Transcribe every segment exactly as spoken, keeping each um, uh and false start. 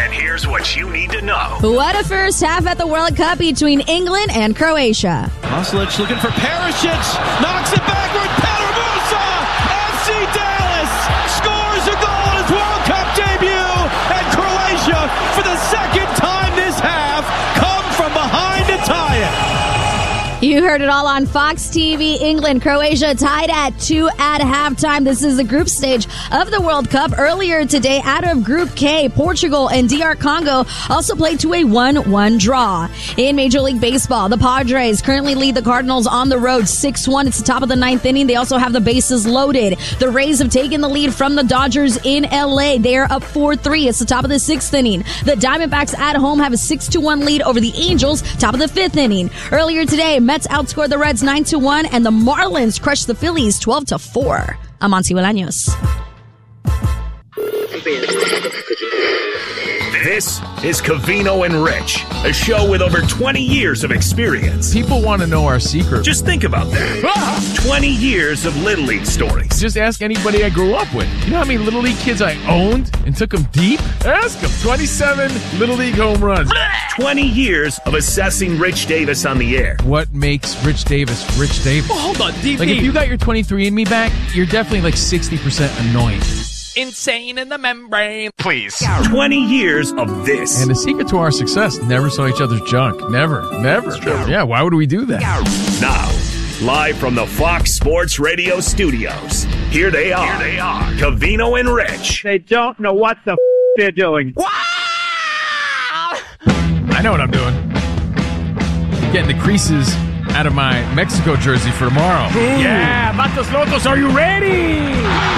And here's what you need to know. What a first half at the World Cup between England and Croatia. Moslic looking for Perisic. Knocks it backward. Petar Musa. F C Dallas scores a goal in his World Cup debut. And Croatia, for the second time this half, come from behind to tie it. You heard it all on Fox T V. England, Croatia tied at two at halftime. This is the group stage of the World Cup. Earlier today, out of Group K, Portugal and D R Congo also played to a one one draw. In Major League Baseball, the Padres currently lead the Cardinals on the road six one. It's the top of the ninth inning. They also have the bases loaded. The Rays have taken the lead from the Dodgers in L A. They are up four three. It's the top of the sixth inning. The Diamondbacks at home have a six to one lead over the Angels, top of the fifth inning. Earlier today, Mets outscored the Reds nine to one, and the Marlins crushed the Phillies twelve to four. I'm Monty Bolaños. This is Covino and Rich, a show with over twenty years of experience. People want to know our secret. Just think about that. twenty years of Little League stories. Just ask anybody I grew up with. You know how many Little League kids I owned and took them deep? Ask them. twenty-seven Little League home runs. twenty years of assessing Rich Davis on the air. What makes Rich Davis Rich Davis? Oh, hold on, D P. Like, if you got your twenty-three and me back, you're definitely like sixty percent annoying. Insane in the membrane. Please. twenty years of this. And the secret to our success, never saw each other's junk. Never. Never. Yeah, why would we do that? Now, live from the Fox Sports Radio studios, here they are. Here they are. Covino and Rich. They don't know what the f*** they're doing. I know what I'm doing. Getting the creases out of my Mexico jersey for tomorrow. Ooh. Yeah, Vatos Lotos, are you ready?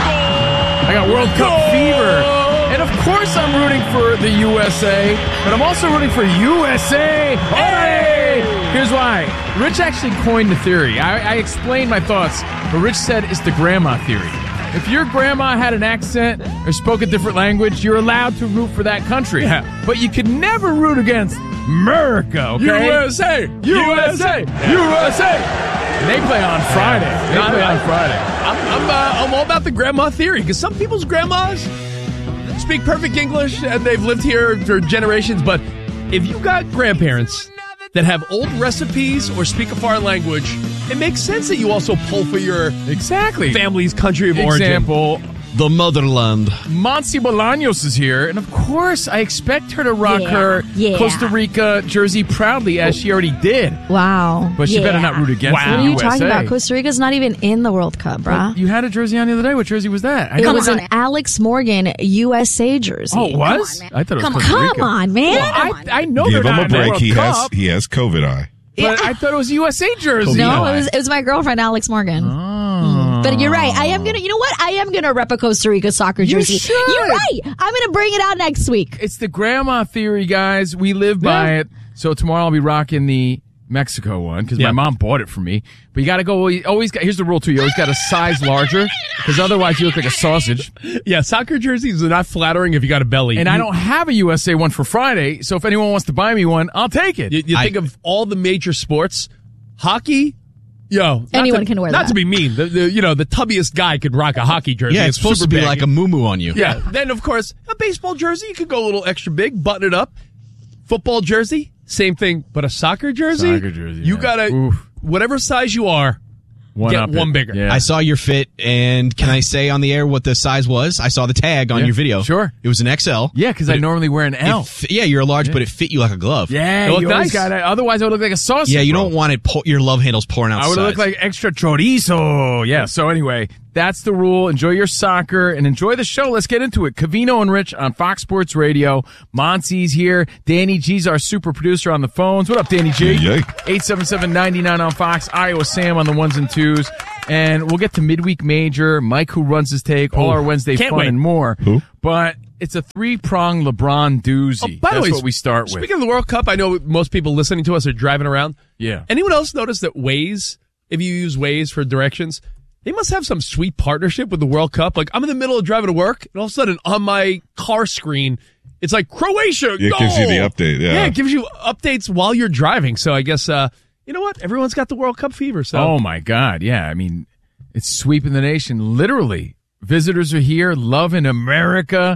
I got World Cup fever. And of course I'm rooting for the U S A, but I'm also rooting for U S A. Hey! Here's why. Rich actually coined the theory. I, I explained my thoughts, but Rich said it's the grandma theory. If your grandma had an accent or spoke a different language, you're allowed to root for that country. But you could never root against America, okay? U S A! U S A! U S A! And they play on Friday. They Not play on right. Friday. I'm, I'm, uh, I'm all about the grandma theory, because some people's grandmas speak perfect English and they've lived here for generations. But if you got grandparents that have old recipes or speak a foreign language, it makes sense that you also pull for your exactly family's country of origin. Example, the motherland. Monty Bolaños is here, and of course, I expect her to rock Yeah, her yeah. Costa Rica jersey proudly, as she already did. Wow. But she yeah. better not root against Wow. the What are you U S A. talking about? Costa Rica's not even in the World Cup, bruh. You had a jersey on the other day. What jersey was that? I It know- was an Alex Morgan U S A jersey. Oh, it was? Come on, I thought it was Come, Costa Rica. come on, man. Well, I, I know Give they're him not a in the break. World He has Cup, he has COVID eye. but I thought it was U S A jersey. No, it was it was my girlfriend, Alex Morgan. Oh. But you're right. I am gonna. You know what? I am gonna rep a Costa Rica soccer You jersey. should. You're right. I'm gonna bring it out next week. It's the grandma theory, guys. We live by Yeah. it. So tomorrow I'll be rocking the Mexico one because Yeah. my mom bought it for me. But you got to go. You always got. Here's the rule too. You always got a size larger because otherwise you look like a sausage. Yeah, soccer jerseys are not flattering if you got a belly. And I don't have a U S A one for Friday. So if anyone wants to buy me one, I'll take it. You, you I- think of all the major sports, hockey. Yo, not Anyone to, can wear not that. to be mean. The, the you know the tubbiest guy could rock a hockey jersey. Yeah, it's supposed to super be baggy. like a moo-moo on you. Yeah. Then of course a baseball jersey, you could go a little extra big, button it up. Football jersey, same thing, but a soccer jersey. Soccer jersey, You yeah. gotta Oof. whatever size you are, One get up one it. bigger. Yeah. I saw your fit, and can I say on the air what the size was? I saw the tag on Yeah, your video. sure. It was an X L. Yeah, because But I it- normally wear an L. it fi- yeah, you're a large, but it fit you like a glove. Yeah, It looked you always nice. gotta, otherwise I would look like a sausage. Yeah, you bro. don't want it. Po- your love handles pouring out. I would sides. look like extra chorizo. Yeah, so anyway, that's the rule. Enjoy your soccer and enjoy the show. Let's get into it. Covino and Rich on Fox Sports Radio. Monty's here. Danny G's our super producer on the phones. What up, Danny G? Yay, yay. eight seven seven, nine nine on Fox. Iowa Sam on the ones and twos. And we'll get to midweek major, Mike who runs his take, all Oh, our Wednesday can't fun wait. and more. Who? But it's a three-pronged LeBron doozy. Oh, by the That's way, what we start with. Speaking of the World Cup, I know most people listening to us are driving around. Yeah. Anyone else notice that Waze, if you use Waze for directions, they must have some sweet partnership with the World Cup. Like, I'm in the middle of driving to work, and all of a sudden on my car screen, it's like Croatia. Yeah, it gives you the update, yeah. yeah, it gives you updates while you're driving. So I guess uh, you know what? Everyone's got the World Cup fever. So Oh my God. Yeah. I mean, it's sweeping the nation. Literally. Visitors are here, loving America.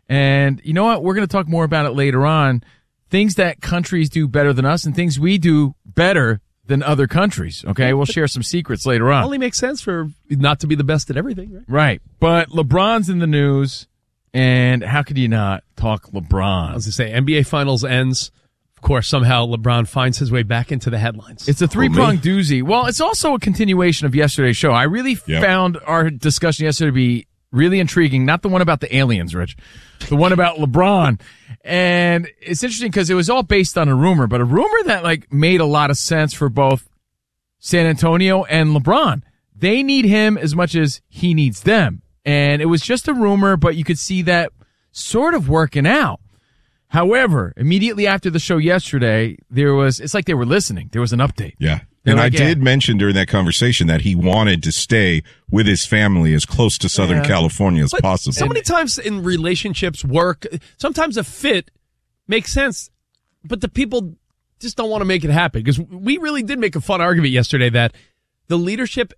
And you know what? We're going to talk more about it later on. Things that countries do better than us and things we do better than other countries. Okay, we'll share some secrets later on. It only makes sense for not to be the best at everything, right? Right. But LeBron's in the news, and how could you not talk LeBron? I was going to say, N B A Finals ends. Of course, somehow LeBron finds his way back into the headlines. It's a three-pronged doozy. Well, it's also a continuation of yesterday's show. I really Yep. found our discussion yesterday to be really intriguing. Not the one about the aliens, Rich. The one about LeBron. And it's interesting because it was all based on a rumor, but a rumor that like made a lot of sense for both San Antonio and LeBron. They need him as much as he needs them. And it was just a rumor, but you could see that sort of working out. However, immediately after the show yesterday, there was, it's like they were listening. There was an update. Yeah. They're And like, I yeah. did mention during that conversation that he wanted to stay with his family as close to Southern Yeah. California as But possible. so many times in relationships, work, sometimes a fit makes sense, but the people just don't want to make it happen. Because we really did make a fun argument yesterday that the leadership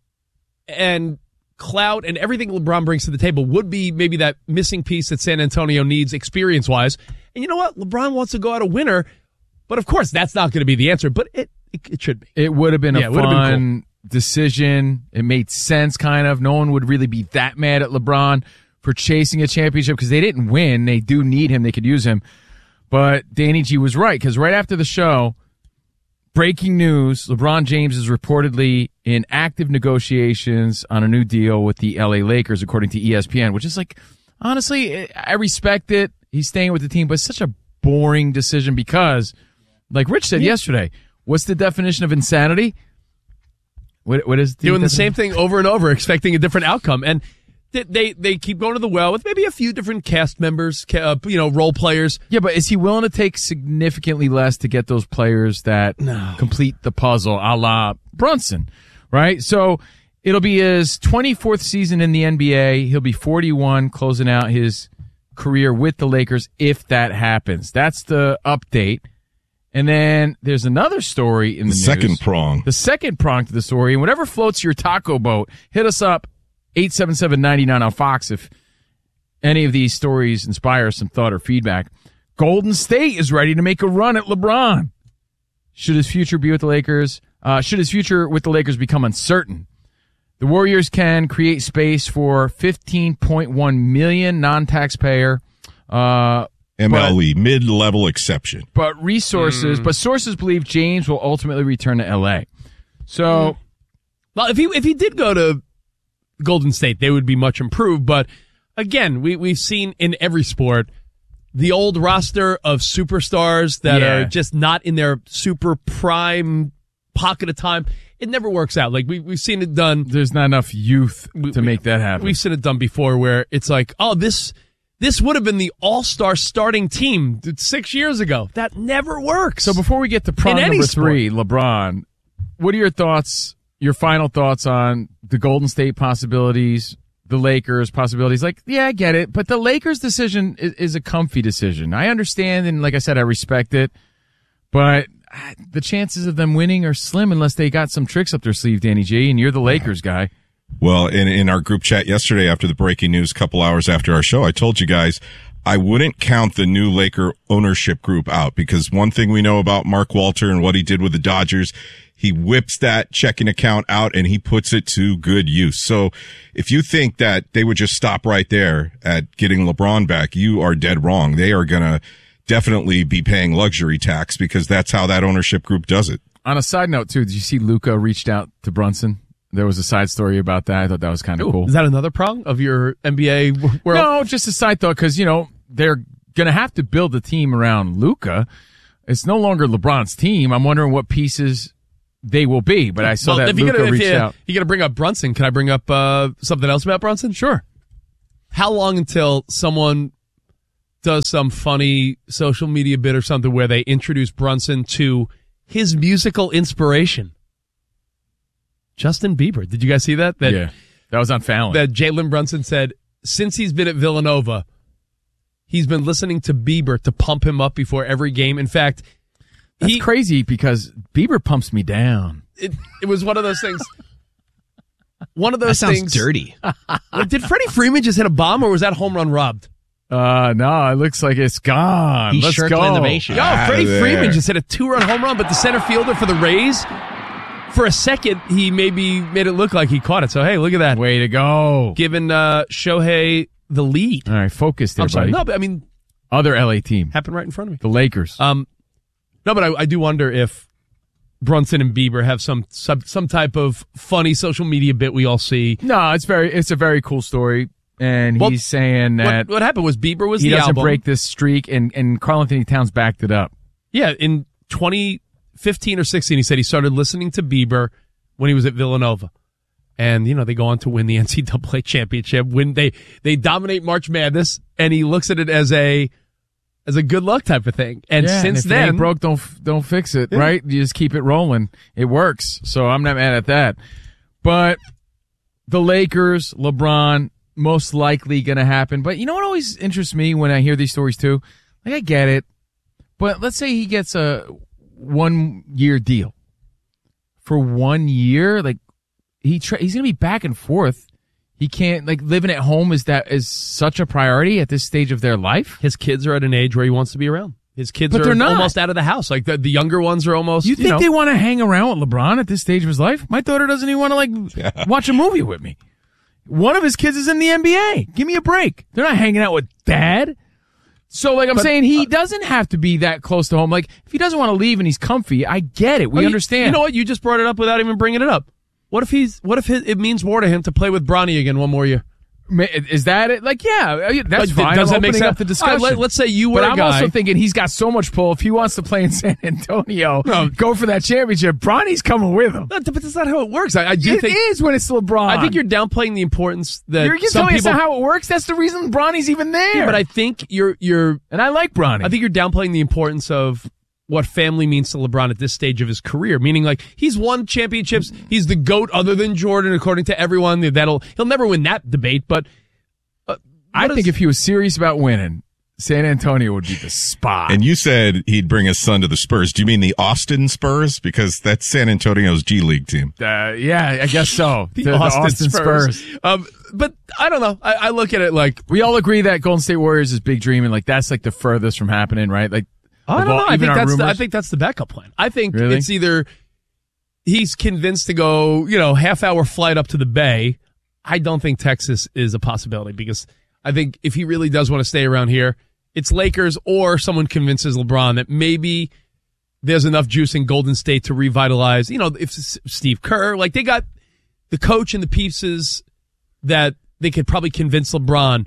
and clout and everything LeBron brings to the table would be maybe that missing piece that San Antonio needs experience-wise. And you know what? LeBron wants to go out a winner, but of course that's not going to be the answer, but it it, it should be. It would have been Yeah, a it would've been fun decision. It made sense, kind of. No one would really be that mad at LeBron for chasing a championship because they didn't win. They do need him. They could use him. But Danny G was right because right after the show, breaking news, LeBron James is reportedly in active negotiations on a new deal with the L A Lakers, according to E S P N, which is like, honestly, I respect it. He's staying with the team, but it's such a boring decision because, like Rich said yesterday, what's the definition of insanity? What, what is the Doing the definition? same thing over and over, expecting a different outcome. And they they, they keep going to the well with maybe a few different cast members, ca- uh, you know, role players. Yeah, but is he willing to take significantly less to get those players that No. complete the puzzle, a la Brunson, right? So it'll be his twenty-fourth season in the N B A. He'll be forty-one, closing out his career with the Lakers if that happens. That's the update. And then there's another story in the, the news. second prong. The second prong to the story, and whatever floats your taco boat, hit us up, eight seven seven, nine nine on Fox if any of these stories inspire some thought or feedback. Golden State is ready to make a run at LeBron. Should his future be with the Lakers? Uh, should his future with the Lakers become uncertain? The Warriors can create space for fifteen point one million dollars non-taxpayer uh, M L E, mid-level exception. but resources, but sources believe James will ultimately return to L A. So, Well, if he if he did go to Golden State, they would be much improved. But again, we we've seen in every sport the old roster of superstars that Yeah. are just not in their super prime pocket of time. It never works out. Like we we've seen it done. there's not enough youth to make that happen. We've seen it done before, where it's like, oh, this this would have been the all-star starting team six years ago. That never works. So before we get to prong In any number sport. three, LeBron, what are your thoughts, your final thoughts on the Golden State possibilities, the Lakers possibilities? Like, yeah, I get it, but the Lakers decision is, is a comfy decision. I understand, and like I said, I respect it, but ah, the chances of them winning are slim unless they got some tricks up their sleeve, Danny G, and you're the Lakers guy. Well, in, in our group chat yesterday after the breaking news, a couple hours after our show, I told you guys I wouldn't count the new Laker ownership group out because one thing we know about Mark Walter and what he did with the Dodgers, he whips that checking account out and he puts it to good use. So if you think that they would just stop right there at getting LeBron back, you are dead wrong. They are going to definitely be paying luxury tax because that's how that ownership group does it. On a side note, too, did you see Luka reached out to Brunson? There was a side story about that. I thought that was kind of cool. is that another prong of your N B A world? No, just a side thought because, you know, they're going to have to build a team around Luka. It's no longer LeBron's team. I'm wondering what pieces they will be, but I saw Well, that if you're Luka gonna, if reached you, out. You're going to bring up Brunson. Can I bring up uh, something else about Brunson? Sure. How long until someone does some funny social media bit or something where they introduce Brunson to his musical inspiration? Justin Bieber. Did you guys see that? That yeah, that was on Fallon. that Jalen Brunson said since he's been at Villanova, he's been listening to Bieber to pump him up before every game. In fact, That's he, crazy because Bieber pumps me down. it, it was one of those things. One of That those sounds things. dirty. Did Freddie Freeman just hit a bomb or was that home run robbed? Uh, no, it looks like it's gone. He's Let's circling go. the bases. Yo, Outta Freddie there. Freeman just hit a two-run home run, but the center fielder for the Rays, for a second, he maybe made it look like he caught it. So, hey, look at that. Way to go. Giving uh, Shohei the lead. All right, focus there, I'm sorry. buddy. No, but I mean, Other L A team, happened right in front of me. the Lakers. Um, no, but I, I do wonder if Brunson and Bieber have some, some some type of funny social media bit we all see. no, it's very, it's a very cool story, and Well, he's saying that What, what happened was Bieber was he the doesn't album. break this streak, and and Karl Anthony Towns backed it up. Yeah, in twenty fifteen or sixteen, he said he started listening to Bieber when he was at Villanova. And, you know, they go on to win the N C double A championship. When they, they dominate March Madness, and he looks at it as a as a good luck type of thing. And Yeah, since and if it then, ain't broke, don't don't fix it, Yeah. right? You just keep it rolling. It works. So I'm not mad at that. But the Lakers, LeBron, most likely going to happen. But you know what always interests me when I hear these stories too? Like, I get it. But let's say he gets a one year deal. For one year, like he tra- he's going to be back and forth. He can't, like, living at home is that is such a priority at this stage of their life. his kids are at an age where he wants to be around. His kids But are they're not. almost out of the house. Like, the, the younger ones are almost, You you, think know. they want to hang around with LeBron at this stage of his life? My daughter doesn't even want to, like, watch a movie with me. One of his kids is in the N B A. Give me a break. They're not hanging out with dad. So, like I'm But, saying, he uh, doesn't have to be that close to home. Like, if he doesn't want to leave and he's comfy, I get it. We Oh, you- understand. You know what? You just brought it up without even bringing it up. What if he's? What if his, it means more to him to play with Bronny again one more year? Ma- Is that it? Like, yeah, that's Like, fine. does I'm that make opening sense? up the All discussion. right, let- let's say you were But a I'm guy- also thinking he's got so much pull. If he wants to play in San Antonio, No. go for that championship, Bronny's coming with him. No, but that's not how it works. I, I do It think. is when it's LeBron. I think you're downplaying the importance that You're, you're some telling me people. that's not how it works. That's the reason Bronny's even there. Yeah, but I think you're you're. and I like Bronny. I think you're downplaying the importance of what family means to LeBron at this stage of his career. Meaning, like, he's won championships. He's the GOAT other than Jordan, according to everyone. That'll he'll never win that debate. But uh, I what think is- if he was serious about winning, San Antonio would be the spot. And you said he'd bring his son to the Spurs. Do you mean the Austin Spurs? Because that's San Antonio's G League team. uh, yeah, I guess so. the, The- the Austin, Spurs. Um, but I don't know. I, I look at it like We all agree that Golden State Warriors is big dream, and like that's like the furthest from happening, right? Like, I of don't all- know. I even think our that's the, I rumors- think that's the backup plan. I think Really? it's either he's convinced to go, you know, half hour flight up to the Bay. I don't think Texas is a possibility because I think if he really does want to stay around here, it's Lakers or someone convinces LeBron that maybe there's enough juice in Golden State to revitalize, you know, if S- Steve Kerr, like they got the coach and the pieces that they could probably convince LeBron.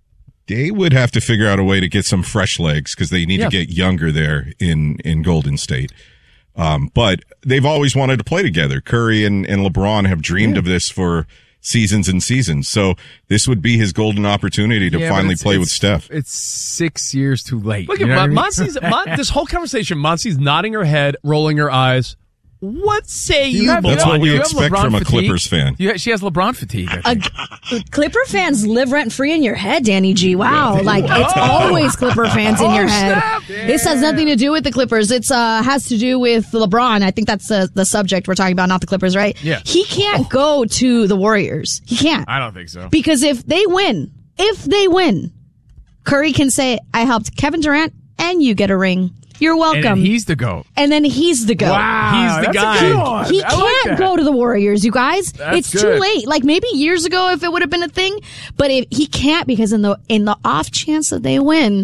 They would have to figure out a way to get some fresh legs because they need Yeah. to get younger there in, in Golden State. Um, but they've always wanted to play together. Curry and, and LeBron have dreamed Yeah. of this for seasons and seasons. So this would be his golden opportunity to Yeah, but finally it's- play it's- with Steph. It's six years too late. Look You at know what I Mon- mean? Monsi's, Mon- this whole conversation, Monsi's nodding her head, rolling her eyes. What say you, have- That's Mon? what we you have expect LeBron from a fatigue. Clippers fan. Yeah, she has LeBron fatigue. I think. Uh, Clipper fans live rent free in your head, Danny G. Wow, like it's always Clipper fans in your head. This has nothing to do with the Clippers. It's uh has to do with LeBron. I think that's the the subject we're talking about, not the Clippers, right? Yeah. He can't go to the Warriors. He can't I don't think so. because if they win, if they win, Curry can say, "I helped Kevin Durant, and you get a ring. You're And, welcome." and he's the GOAT. And then he's the GOAT. Wow, He's the that's a guy. good one. He I like can't that. go to the Warriors, you guys. That's it's too good. late. Like maybe years ago if it would have been a thing, but if he can't because in the in the off chance that they win,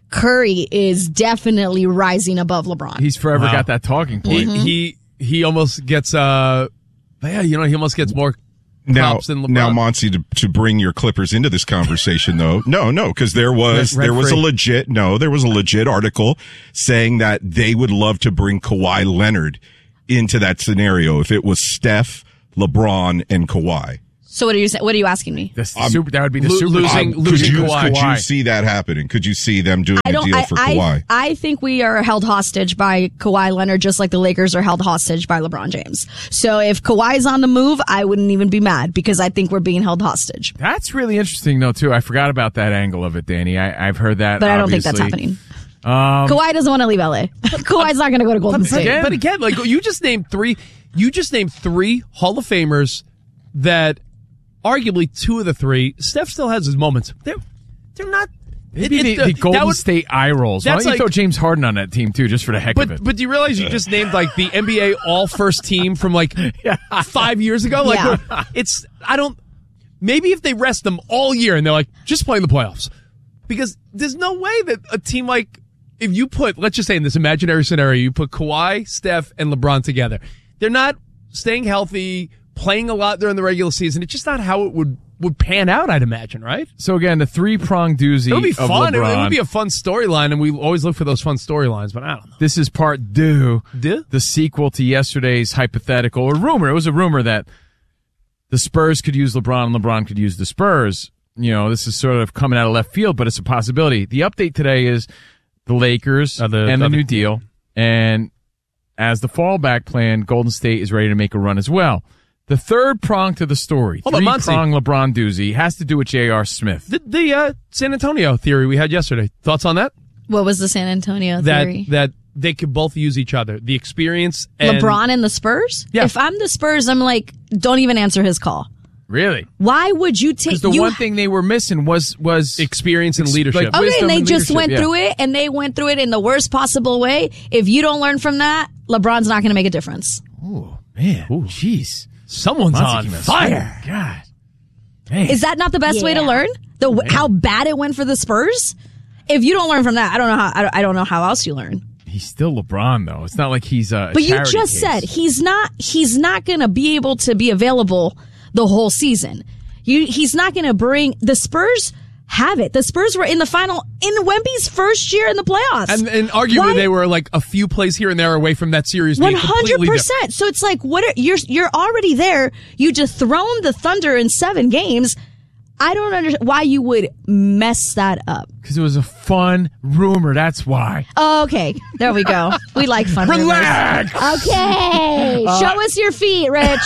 Curry is definitely rising above LeBron. He's forever Wow. got that talking He, point. he he almost gets uh yeah, you know, he almost gets more Now, props than LeBron. now, Monty, to, to bring your Clippers into this conversation, though, no, no, because there was Rent- there was a rent-free. legit no, there was a legit article saying that they would love to bring Kawhi Leonard into that scenario if it was Steph, LeBron, and Kawhi. So what are you sa- what are you asking me? That's the super, that would be the lo- super losing- Um, losing could you, Kawhi. Could you see that happening? Could you see them doing I a don't. deal I, for Kawhi? I, I think we are held hostage by Kawhi Leonard, just like the Lakers are held hostage by LeBron James. So if Kawhi's on the move, I wouldn't even be mad because I think we're being held hostage. That's really interesting, though, too. I forgot about that angle of it, Danny. I, I've heard that. But I don't think that's obviously. happening. Kawhi doesn't want to leave L A. Kawhi's not going to go to Golden But State. again, but again, like you just named three, you just named three Hall of Famers that arguably two of the three, Steph still has his moments. They're they're not Maybe It- the, it- the that Golden would- State eye rolls. Why that's don't you like- throw James Harden on that team, too, just for the heck of it? But but do you realize you just named like the N B A all-first team from like five years ago? Like Yeah. we're- it's I don't. Maybe if they rest them all year and they're like just playing the playoffs, because there's no way that a team like if you put let's just say in this imaginary scenario you put Kawhi, Steph, and LeBron together, they're not staying healthy, playing a lot during the regular season. It's just not how it would would pan out. I'd imagine, right? So, again, the three-prong doozy It would be of fun. It, LeBron. it would be a fun storyline, and we always look for those fun storylines. But I don't know. This is part deux, Deux? the sequel to yesterday's hypothetical or rumor. It was a rumor that the Spurs could use LeBron and LeBron could use the Spurs. You know, this is sort of coming out of left field, but it's a possibility. The update today is the Lakers Uh, the- and the uh, new deal. And as the fallback plan, Golden State is ready to make a run as well. The third prong to the story, Hold on, Monty. three-prong LeBron doozy, has to do with J R. Smith. The, the uh, San Antonio theory we had yesterday. Thoughts on that? What was the San Antonio That theory? that they could both use each other. The experience and LeBron and the Spurs? Yeah. If I'm the Spurs, I'm like, don't even answer his call. Really? Why would you take Because the you one thing they were missing was was experience and Ex- leadership. like- Okay, wisdom and they and just leadership, went yeah. through it, and they went through it in the worst possible way. If you don't learn from that, LeBron's not going to make a difference. Oh, man. Jeez. Someone's Monty on came out fire. swinging. God. Man. Is that not the best way to learn? The how bad it went for the Spurs? If you don't learn from that, I don't know how. I don't, I don't know how else you learn. He's still LeBron, though. It's not like he's a. a But you charity just case. said he's not. He's not going to be able to be available the whole season. You. He's not going to bring the Spurs. Have it. The Spurs were in the final in Wemby's first year in the playoffs, And, and arguably Why- they were like a few plays here and there away from that series One being hundred completely different. percent. So it's like, what? Are, you're you're already there. You dethroned the Thunder in seven games. I don't understand why you would mess that up. Because it was a fun rumor. That's why. Oh, okay, there we go. We like fun. Relax. rumors. Okay, show us your feet, Rich.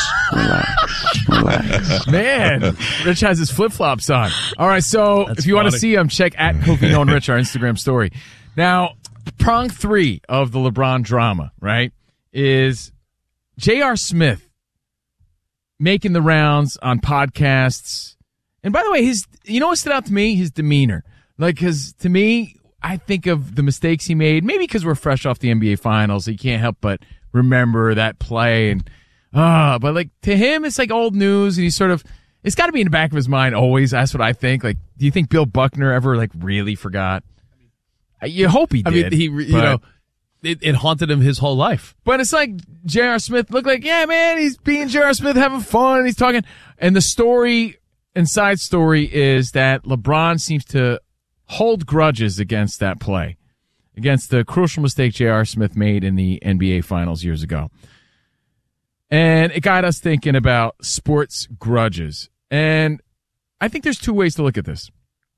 Man, Rich has his flip flops on. All right, so That's if you want to funny. see him, check at Covino and Rich, our Instagram story. Now, prong three of the LeBron drama, right, is J R. Smith making the rounds on podcasts. And by the way, his you know what stood out to me? His demeanor. Like, because to me, I think of the mistakes he made, maybe because we're fresh off the N B A Finals. So you can't help but remember that play. And, uh, but like, to him, it's like old news. And he's sort of, it's got to be in the back of his mind always. That's what I think. Like, do you think Bill Buckner ever, like, really forgot? You hope he I did. mean, he you but- know it, it haunted him his whole life. But it's like J R. Smith looked like, yeah, man, he's being J R. Smith, having fun, and he's talking. And the story and side story is that LeBron seems to hold grudges against that play, against the crucial mistake J R. Smith made in the N B A Finals years ago. And it got us thinking about sports grudges. And I think there's two ways to look at this.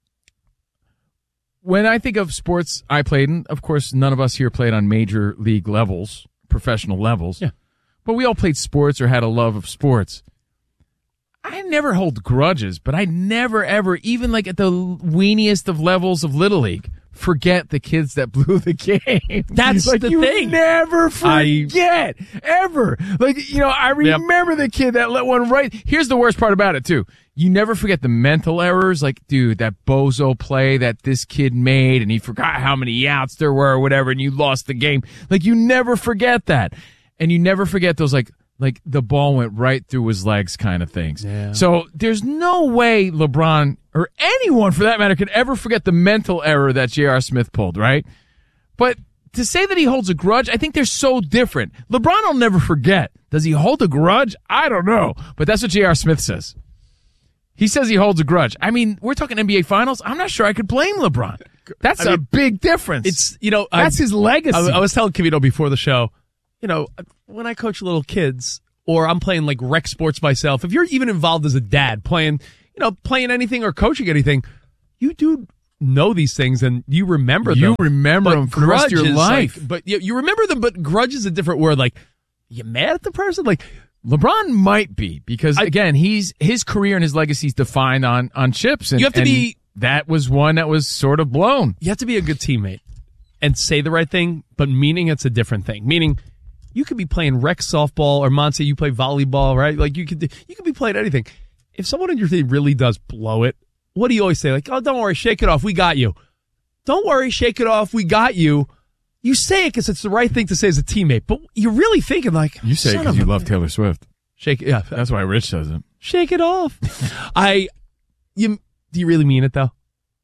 When I think of sports I played in, of course, none of us here played on major league levels, professional levels. Yeah. But we all played sports or had a love of sports. I never hold grudges, but I never, ever, even like at the weeniest of levels of Little League, forget the kids that blew the game. That's like, the you thing. never forget, ever. Like, you know, I remember the kid that let one right. Here's the worst part about it, too. You never forget the mental errors. Like, dude, that bozo play that this kid made, and he forgot how many outs there were or whatever, and you lost the game. Like, you never forget that. And you never forget those, like, like the ball went right through his legs kind of things. Yeah. So there's no way LeBron, or anyone for that matter, could ever forget the mental error that J R. Smith pulled, right? But to say that he holds a grudge, I think they're so different. LeBron will never forget. Does he hold a grudge? I don't know. But that's what J R. Smith says. He says he holds a grudge. I mean, we're talking N B A Finals. I'm not sure I could blame LeBron. That's I a mean, big difference. It's, you know, That's I, his legacy. I, I was telling Kavito before the show, you know, when I coach little kids or I'm playing like rec sports myself, if you're even involved as a dad playing, you know, playing anything or coaching anything, you do know these things and you remember them. You remember But them for the rest of your grudge is life. like- but you, you remember them, but grudge is a different word. Like, you mad at the person? Like, LeBron might be because I- again, he's his career and his legacy is defined on on chips. And, You have to and be- That was one that was sort of blown. you have to be a good teammate and say the right thing, but meaning it's a different thing. Meaning, you could be playing rec softball or Monty, you play volleyball, right? Like you could, you could be playing anything. If someone in your team really does blow it, what do you always say? Like, oh, don't worry, shake it off. We got you. don't worry, shake it off. We got you. You say it because it's the right thing to say as a teammate, but you're really thinking like, You say it because you love Taylor Swift. Shake it. Yeah, That's why Rich does it. shake it off. I, you, do you really mean it though?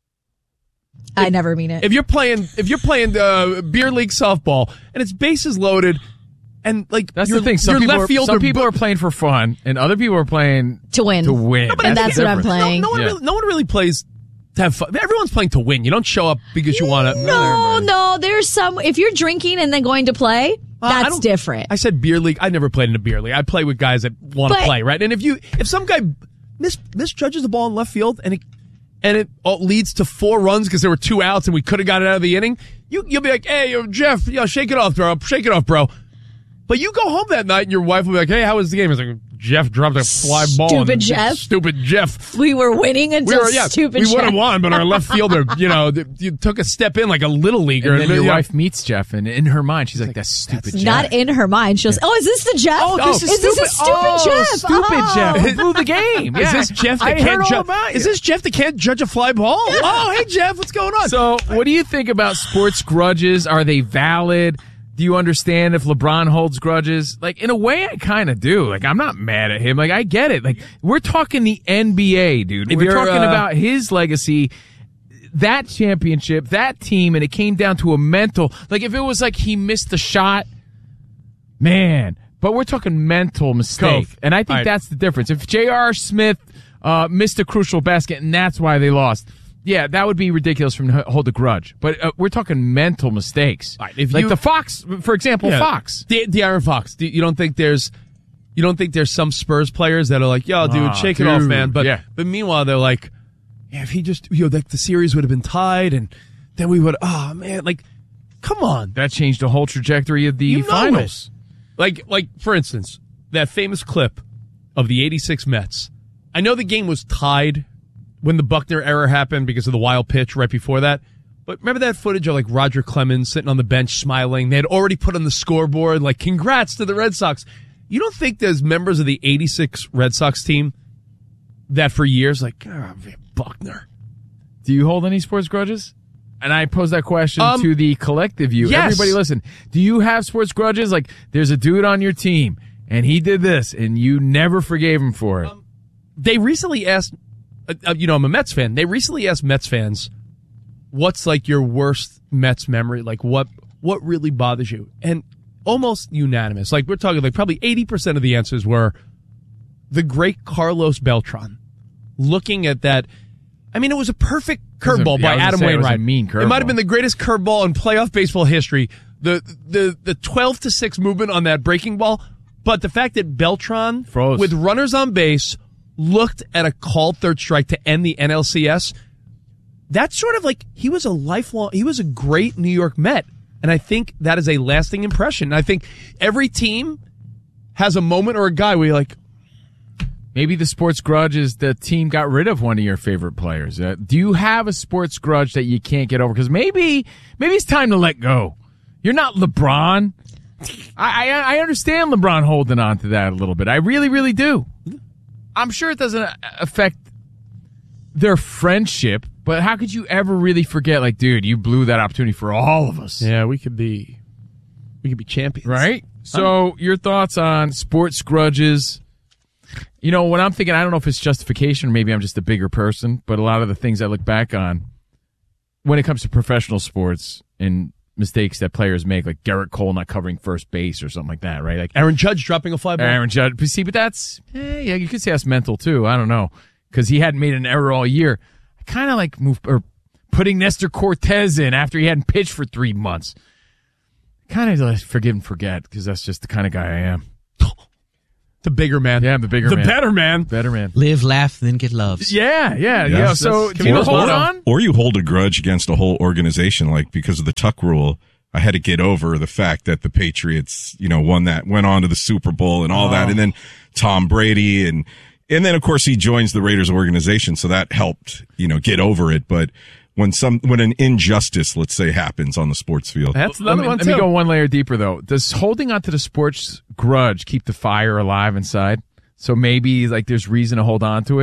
I never mean it. If you're playing, if you're playing uh, beer league softball and it's bases loaded, and like That's your, the thing. Some your people, left are, fielder, some people are playing for fun, and other people are playing To win. To win. No, but And that's the what I'm difference. playing. No, no one, Yeah. really, no one really plays to have fun. Everyone's playing to win. You don't show up because you want to. No, no, there's some. If you're drinking and then going to play, Uh, I that's don't- different. I said beer league. I never played in a beer league. I play with guys that want to But- play, right? And if you, if some guy mis misjudges the ball in left field and it and it all leads to four runs because there were two outs and we could have got it out of the inning, you you'll be like, hey, yo, Jeff, yo, shake it off, bro, shake it off, bro. But you go home that night and your wife will be like, hey, how was the game? It's like, Jeff dropped a fly ball. Stupid and Jeff. Stupid Jeff. we were winning We until were, yeah, stupid we would have Jeff. won, but our left fielder, you know, th- you took a step in like a little leaguer. And then your you know, wife meets Jeff, and in her mind, she's like, "That's stupid Jeff." Not in her mind. She'll say, oh, is this the Jeff? Oh, this is is this a stupid- stupid oh, Jeff? Stupid Oh. Jeff who blew the game. Is Yeah. this Jeff that I can't heard all ju- about Is you. this Jeff that can't judge a fly ball? Oh, hey Jeff, what's going on? So, what do you think about sports grudges? Are they valid? Do you understand if LeBron holds grudges? Like, in a way, I kind of do. Like, I'm not mad at him. Like, I get it. Like, we're talking the N B A, dude. If We're you're, talking uh, about his legacy, that championship, that team, and it came down to a mental. Like, if it was like he missed the shot, man. But we're talking mental mistake. Cove. And I think All right. that's the difference. If J R. Smith uh, missed a crucial basket and that's why they lost, yeah, that would be ridiculous for him to hold a grudge. But uh, we're talking mental mistakes. All right, if like you- the Fox, for example, Yeah. Fox. De- De'Aaron Fox. Do- You don't think there's, you don't think there's some Spurs players that are like, yo, dude, Ah, shake it off, dude, man. But yeah. but meanwhile, they're like, yeah, if he just, you know, like the series would have been tied, and then we would, oh man, like, come on, That changed the whole trajectory of the You know finals. Like, like for instance, that famous clip of the eighty-six Mets. I know the game was tied when the Buckner error happened because of the wild pitch right before that. But remember that footage of like Roger Clemens sitting on the bench smiling? They had already put on the scoreboard, like, congrats to the Red Sox. You don't think there's members of the eighty-six Red Sox team that for years, like, oh, Buckner. Do you hold any sports grudges? And I pose that question Um, to the collective you. yes. Everybody listen. Do you have sports grudges? Like, there's a dude on your team, and he did this, and you never forgave him for it. They recently asked, uh, uh, you know, I'm a Mets fan. They recently asked Mets fans, what's like your worst Mets memory? Like what, what really bothers you? And almost unanimous. Like we're talking like probably eighty percent of the answers were the great Carlos Beltran. Looking at that, I mean, it was a perfect curveball yeah, I by was gonna Adam say it was Wainwright. a mean It might have curveball. been the greatest curveball in playoff baseball history. The, the, the twelve to six movement on that breaking ball. But the fact that Beltran, Froze. with runners on base, looked at a called third strike to end the N L C S, that's sort of like he was a lifelong, he was a great New York Met. And I think that is a lasting impression. I think every team has a moment or a guy where you're like, Maybe the sports grudge is the team got rid of one of your favorite players. Uh, do you have a sports grudge that you can't get over? Because maybe, maybe it's time to let go. You're not LeBron. I, I, I understand LeBron holding on to that a little bit. I really, really do. I'm sure it doesn't affect their friendship, but how could you ever really forget? Like, dude, you blew that opportunity for all of us. yeah, we could be, we could be champions. Right? So, your thoughts on sports grudges? You know, what I'm thinking, I don't know if it's justification or maybe I'm just a bigger person, but a lot of the things I look back on when it comes to professional sports and mistakes that players make, like Garrett Cole not covering first base or something like that, right? Like Aaron Judge dropping a fly ball. Aaron Judge. But see, but that's, eh, yeah, you could say that's mental too. I don't know. Because he hadn't made an error all year. I kind of like move, or putting Nestor Cortez in after he hadn't pitched for three months. Kind of like forgive and forget because that's just the kind of guy I am. The bigger man. Yeah, I'm the bigger the man. better man. Better man. Live, laugh, then get loved. Yeah, yeah, yeah. Yeah. So That's- do you Camino's hold motto. on? Or you hold a grudge against a whole organization, like because of the Tuck rule. I had to get over the fact that the Patriots, you know, won that, went on to the Super Bowl and all Oh. that. And then Tom Brady and, and then of course he joins the Raiders organization. So that helped, you know, get over it. But when some, when an injustice, let's say, happens on the sports field, That's Let another me, one let too. me go one layer deeper though. Does holding on to the sports grudge keep the fire alive inside? So maybe like there's reason to hold on to it.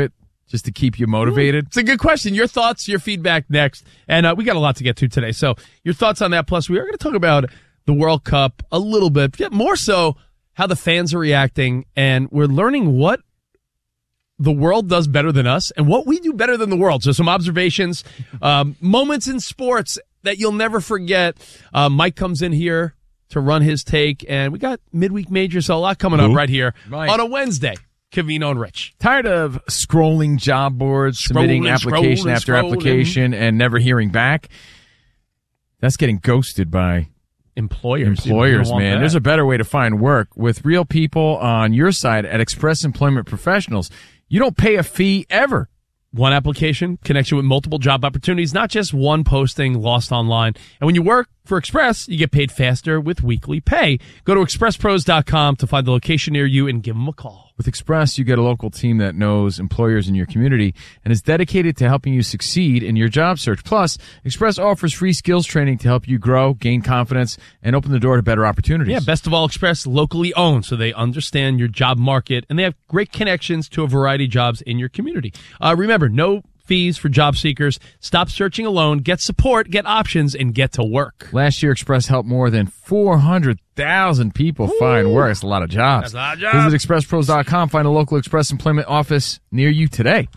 just to keep you motivated? It's a good question. Your thoughts, your feedback next. And uh, we got a lot to get to today. So your thoughts on that. Plus, we are going to talk about the World Cup a little bit, yet more so how the fans are reacting. And we're learning what the world does better than us and what we do better than the world. So some observations, um, moments in sports that you'll never forget. Uh, Mike comes in here to run his take, and we got midweek major, so a lot coming up right here Mike. on a Wednesday. Covino and Rich. Tired of scrolling job boards, submitting Scrolling, application scrolling, after scrolling. application, and never hearing back? That's getting ghosted by Employers. employers, You don't want man. that. There's a better way to find work with real people on your side at Express Employment Professionals. You don't pay a fee ever. One application connects you with multiple job opportunities, not just one posting lost online. And when you work for Express, you get paid faster with weekly pay. Go to express pros dot com to find the location near you and give them a call. With Express, you get a local team that knows employers in your community and is dedicated to helping you succeed in your job search. Plus, Express offers free skills training to help you grow, gain confidence, and open the door to better opportunities. Yeah, best of all, Express locally owned, so they understand your job market, and they have great connections to a variety of jobs in your community. Uh, remember, no fees for job seekers. Stop searching alone. Get support, get options, and get to work. Last year, Express helped more than four hundred thousand people Ooh. find work. That's a lot of jobs. That's a lot of jobs. Visit express pros dot com. Find a local Express employment office near you today.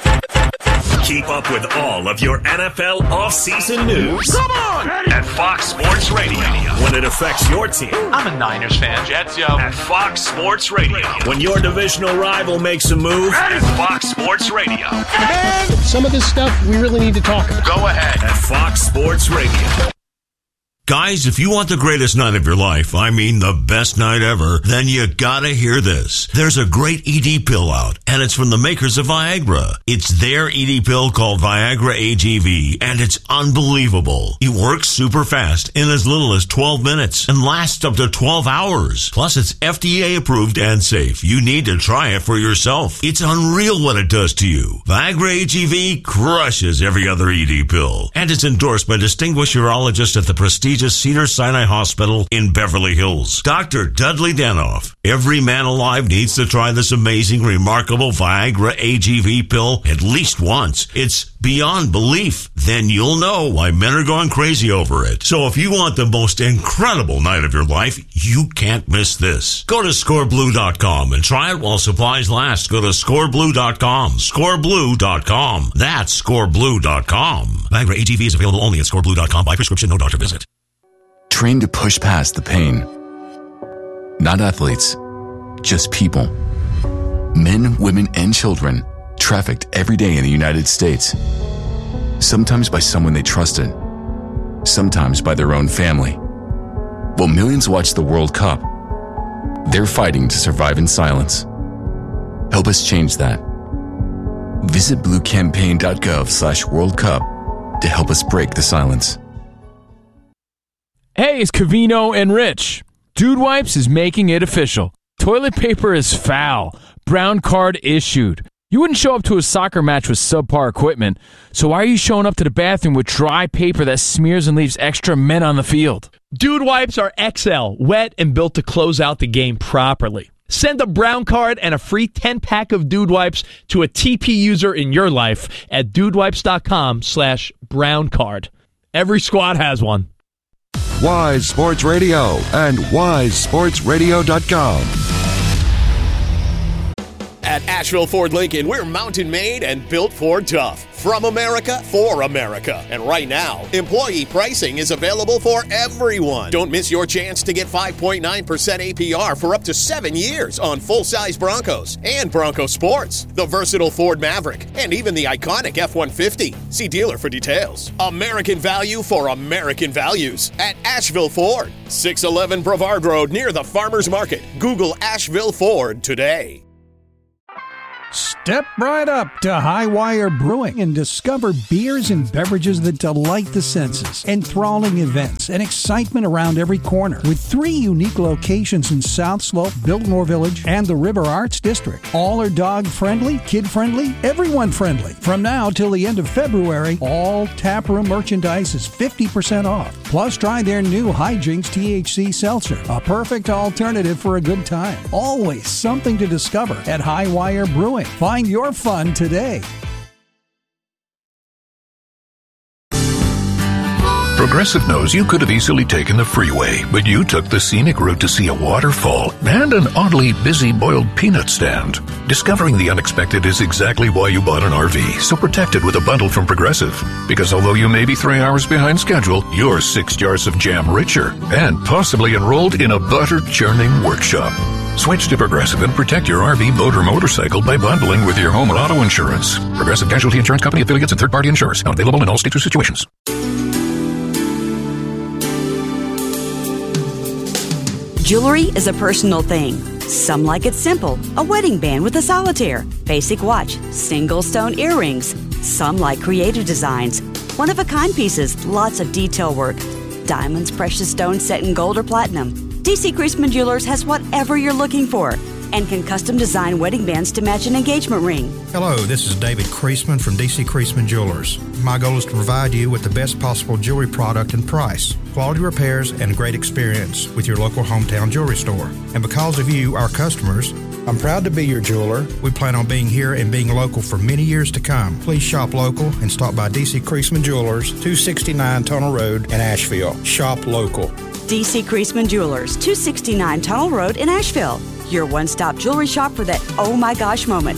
Keep up with all of your N F L offseason news. Come on! At Fox Sports Radio. When it affects your team. I'm a Niners fan. Jets, yo. At Fox Sports Radio. When your divisional rival makes a move. At Fox Sports Radio. Man, some of this stuff we really need to talk about. Go ahead. At Fox Sports Radio. Guys, if you want the greatest night of your life, I mean the best night ever, then you gotta hear this. There's a great E D pill out, and it's from the makers of Viagra. It's their E D pill called Viagra A G V, and it's unbelievable. It works super fast in as little as twelve minutes and lasts up to twelve hours. Plus, it's F D A approved and safe. You need to try it for yourself. It's unreal what it does to you. Viagra A G V crushes every other E D pill, and it's endorsed by distinguished urologists at the prestigious Cedars-Sinai Hospital in Beverly Hills. Doctor Dudley Danoff. Every man alive needs to try this amazing, remarkable Viagra A G V pill at least once. It's beyond belief. Then you'll know why men are going crazy over it. So if you want the most incredible night of your life, you can't miss this. Go to score blue dot com and try it while supplies last. Go to score blue dot com. score blue dot com. That's score blue dot com. Viagra A G V is available only at score blue dot com by prescription, no doctor visit. Trained to push past the pain. Not athletes, just people. Men, women, and children trafficked every day in the United States. Sometimes by someone they trusted, sometimes by their own family. While millions watch the World Cup, they're fighting to survive in silence. Help us change that. Visit blue campaign dot gov slash World Cup to help us break the silence. Hey, it's Covino and Rich. Dude Wipes is making it official. Toilet paper is foul. Brown card issued. You wouldn't show up to a soccer match with subpar equipment, so why are you showing up to the bathroom with dry paper that smears and leaves extra men on the field? Dude Wipes are X L, wet and built to close out the game properly. Send a brown card and a free ten-pack of Dude Wipes to a T P user in your life at dudewipes dot com slash brown card. Every squad has one. Wise Sports Radio and wise sports radio dot com. At Asheville Ford Lincoln, we're mountain made and built for tough. From America, for America. And right now, employee pricing is available for everyone. Don't miss your chance to get five point nine percent A P R for up to seven years on full-size Broncos and Bronco Sports, the versatile Ford Maverick, and even the iconic F one fifty. See dealer for details. American value for American values at Asheville Ford. six eleven Brevard Road near the Farmers Market. Google Asheville Ford today. Step right up to Highwire Brewing and discover beers and beverages that delight the senses. Enthralling events and excitement around every corner. With three unique locations in South Slope, Biltmore Village, and the River Arts District. All are dog-friendly, kid-friendly, everyone-friendly. From now till the end of February, all taproom merchandise is fifty percent off. Plus, try their new Hijinks T H C Seltzer, a perfect alternative for a good time. Always something to discover at Highwire Brewing. Brewing. Find your fun today. Progressive knows you could have easily taken the freeway, but you took the scenic route to see a waterfall and an oddly busy boiled peanut stand. Discovering the unexpected is exactly why you bought an R V, so protect it with a bundle from Progressive. Because although you may be three hours behind schedule, you're six jars of jam richer and possibly enrolled in a butter-churning workshop. Switch to Progressive and protect your R V, boat, or motorcycle by bundling with your home and auto insurance. Progressive Casualty Insurance Company affiliates and third-party insurers. Not available in all states or situations. Jewelry is a personal thing. Some like it simple, a wedding band with a solitaire, basic watch, single stone earrings. Some like creative designs, one-of-a-kind pieces, lots of detail work. Diamonds, precious stones set in gold or platinum. D C Creasman Jewelers has whatever you're looking for and can custom design wedding bands to match an engagement ring. Hello, this is David Creasman from D C Creasman Jewelers. My goal is to provide you with the best possible jewelry product and price, quality repairs, and a great experience with your local hometown jewelry store. And because of you, our customers, I'm proud to be your jeweler. We plan on being here and being local for many years to come. Please shop local and stop by D C Creasman Jewelers, two sixty-nine Tunnel Road in Asheville. Shop local. D C Creasman Jewelers, two sixty-nine Tunnel Road in Asheville. Your one-stop jewelry shop for that oh my gosh moment.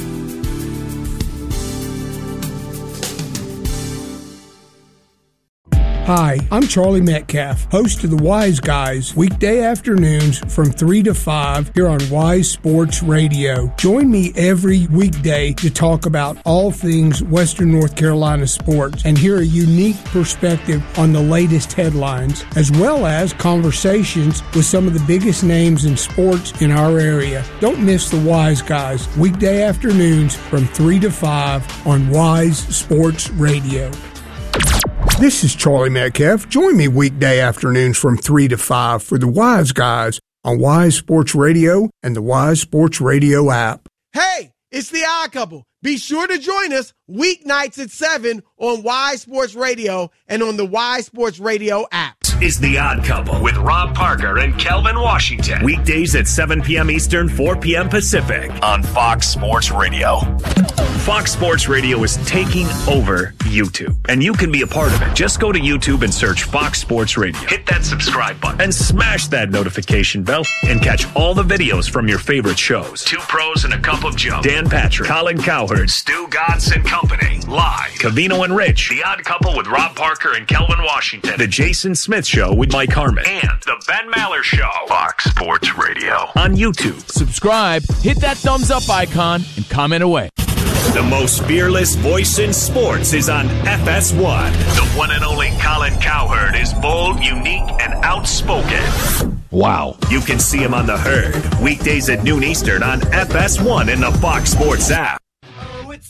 Hi, I'm Charlie Metcalf, host of the Wise Guys, weekday afternoons from three to five here on Wise Sports Radio. Join me every weekday to talk about all things Western North Carolina sports and hear a unique perspective on the latest headlines, as well as conversations with some of the biggest names in sports in our area. Don't miss the Wise Guys, weekday afternoons from three to five on Wise Sports Radio. This is Charlie Metcalf. Join me weekday afternoons from three to five for the Wise Guys on Wise Sports Radio and the Wise Sports Radio app. Hey, it's the Odd Couple. Be sure to join us weeknights at seven on Wise Sports Radio and on the Wise Sports Radio app. Is The Odd Couple with Rob Parker and Kelvin Washington. Weekdays at seven p.m. Eastern, four p.m. Pacific on Fox Sports Radio. Fox Sports Radio is taking over YouTube, and you can be a part of it. Just go to YouTube and search Fox Sports Radio. Hit that subscribe button and smash that notification bell and catch all the videos from your favorite shows. Two Pros and a Cup of Joe. Dan Patrick, Colin Cowherd, Stu Godson Company, live. Cavino and Rich, The Odd Couple with Rob Parker and Kelvin Washington. The Jason Smith Show with Mike Harmon. And The Ben Maller Show. Fox Sports Radio. On YouTube. Subscribe, hit that thumbs up icon, and comment away. The most fearless voice in sports is on F S one. The one and only Colin Cowherd is bold, unique, and outspoken. Wow. You can see him on The Herd, weekdays at noon Eastern on F S one in the Fox Sports app.